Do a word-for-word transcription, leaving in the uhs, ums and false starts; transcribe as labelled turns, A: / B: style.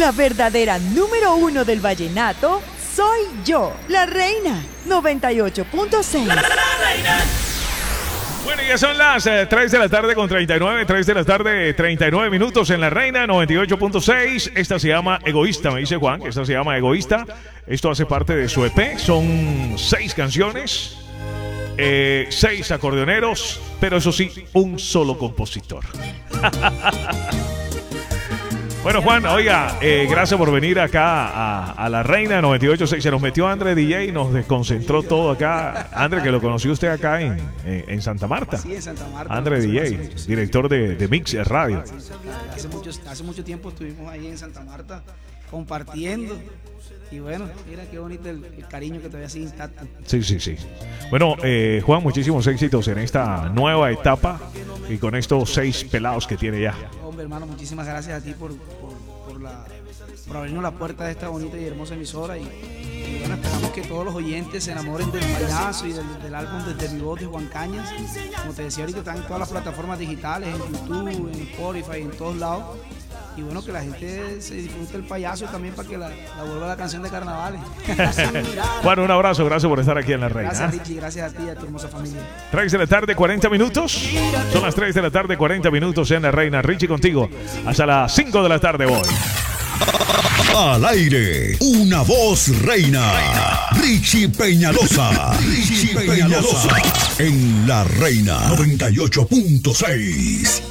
A: La verdadera número uno del vallenato soy yo, la reina. noventa y ocho punto seis.
B: La, la, la reina.
C: Bueno, ya son las eh, tres de la tarde con treinta y nueve, tres de la tarde, treinta y nueve minutos en La Reina, noventa y ocho punto seis. Esta se llama Egoísta, me dice Juan, que esta se llama Egoísta. Esto hace parte de su E P, son seis canciones, eh, seis acordeoneros, pero eso sí, un solo compositor. Bueno, Juan, oiga, eh, gracias por venir acá a, a La Reina noventa y ocho punto seis. Se nos metió André D J y nos desconcentró todo acá. André, que lo conoció usted acá en, en, en Santa Marta.
D: Sí, en Santa Marta.
C: André D J, director de, de Mix Radio.
D: Hace mucho, hace mucho tiempo estuvimos ahí en Santa Marta compartiendo. Y bueno, mira qué bonito el, el cariño que todavía sigue intacto.
C: Sí, sí, sí. Bueno, eh, Juan, muchísimos éxitos en esta nueva etapa y con estos seis pelados que tiene ya.
D: Hombre, hermano, muchísimas gracias a ti por, por, por, la, por abrirnos la puerta de esta bonita y hermosa emisora. Y, y bueno, esperamos que todos los oyentes se enamoren del payaso y del, del álbum Desde mi voz de Juan Cañas. Como te decía ahorita, están en todas las plataformas digitales, en YouTube, en Spotify, en todos lados. Y bueno, que la gente se disfrute el payaso también para que la, la vuelva la canción de carnavales.
C: Bueno, un abrazo, gracias por estar aquí en La Reina.
D: Gracias, Richie, gracias a ti y a tu hermosa familia.
C: tres de la tarde, cuarenta minutos. Son las tres de la tarde, cuarenta minutos en La Reina. Richie contigo hasta las cinco de la tarde hoy.
E: Al aire, una voz reina. Richie Peñalosa. Richie Peñalosa. En La Reina noventa y ocho punto seis.